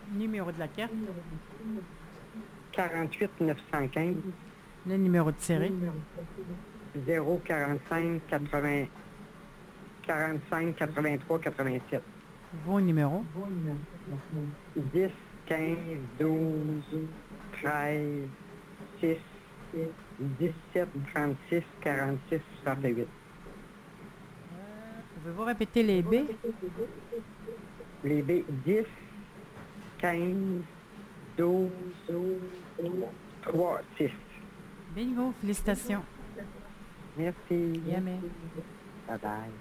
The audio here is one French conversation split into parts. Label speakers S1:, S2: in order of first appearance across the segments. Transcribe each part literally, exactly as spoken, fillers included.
S1: Numéro de la carte.
S2: quarante-huit neuf cent quinze.
S1: Le numéro de série.
S2: zéro quarante-cinq quatre-vingts quarante-cinq quatre-vingt-trois quatre-vingt-sept.
S1: Vos numéros.
S2: dix, quinze, douze, treize, six, dix-sept, trente-six, quarante-six, soixante-huit.
S1: Pouvez-vous répéter les B?
S2: Les B, dix, quinze, douze, trois, six.
S1: Bingo, félicitations.
S2: Merci.
S1: Jamais.
S2: Bye-bye.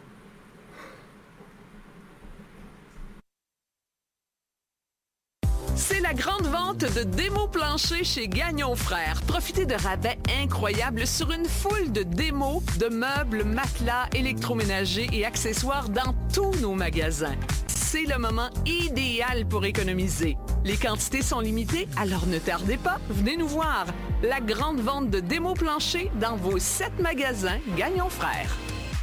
S3: C'est la grande vente de démos planchers chez Gagnon Frères. Profitez de rabais incroyables sur une foule de démos, de meubles, matelas, électroménagers et accessoires dans tous nos magasins. C'est le moment idéal pour économiser. Les quantités sont limitées, alors ne tardez pas, venez nous voir. La grande vente de démos planchers dans vos sept magasins Gagnon Frères.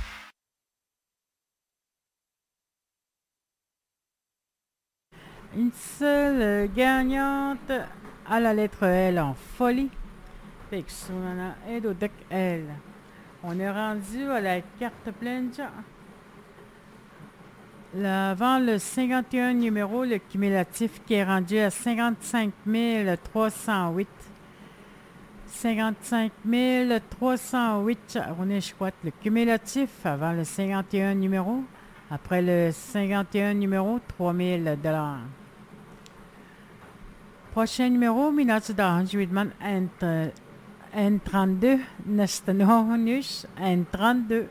S1: Une seule gagnante à la lettre L en folie. Fait que sur la aide au deck L. On est rendu à la carte planche. Là, avant le cinquante et un numéro, le cumulatif qui est rendu à cinquante-cinq mille trois cent huit. cinquante-cinq mille trois cent huit. On est chouette. Le cumulatif avant le cinquante et un numéro. Après le cinquante et un numéro, trois mille dollars. Prochain numéro, minuut honderdman en trente-deux. Nästa nuus en trente-deux.